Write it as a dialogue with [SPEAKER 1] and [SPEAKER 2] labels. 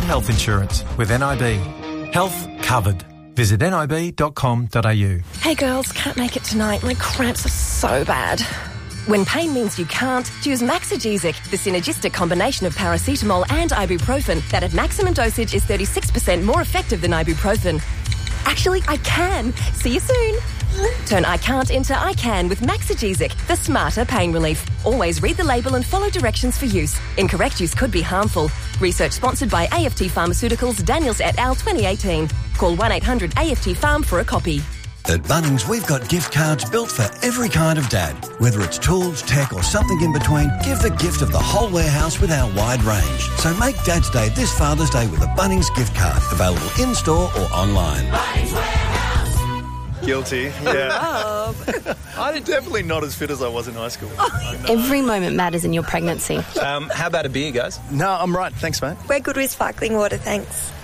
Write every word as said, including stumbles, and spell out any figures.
[SPEAKER 1] get health insurance with N I B. Health covered. Visit nib dot com dot a u.
[SPEAKER 2] Hey girls, can't make it tonight. My cramps are so bad. When pain means you can't, choose Maxigesic, the synergistic combination of paracetamol and ibuprofen that at maximum dosage is thirty-six percent more effective than ibuprofen. Actually, I can. See you soon. Turn I can't into I can with Maxigesic, the smarter pain relief. Always read the label and follow directions for use. Incorrect use could be harmful. Research sponsored by A F T Pharmaceuticals, Daniels et al. twenty eighteen. Call one eight hundred A F T Pharm for a copy.
[SPEAKER 3] At Bunnings, we've got gift cards built for every kind of dad. Whether it's tools, tech or something in between, give the gift of the whole warehouse with our wide range. So make Dad's Day this Father's Day with a Bunnings gift card. Available in-store or online.
[SPEAKER 4] Bunnings Warehouse.
[SPEAKER 5] Guilty, yeah. I'm definitely not as fit as I was in high school.
[SPEAKER 6] Every moment matters in your pregnancy.
[SPEAKER 7] Um, how about a beer, guys?
[SPEAKER 5] No, I'm right. Thanks, mate.
[SPEAKER 8] We're good with sparkling water, thanks.